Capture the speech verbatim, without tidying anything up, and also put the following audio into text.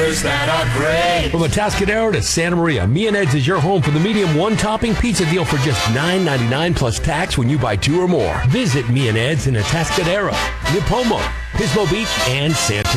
pizzas that are great. From Atascadero to Santa Maria, Me and Ed's is your home for the medium one-topping pizza deal for just nine ninety-nine plus tax when you buy two or more. Visit Me and Ed's in Atascadero, Nipomo, Pismo Beach, and Santa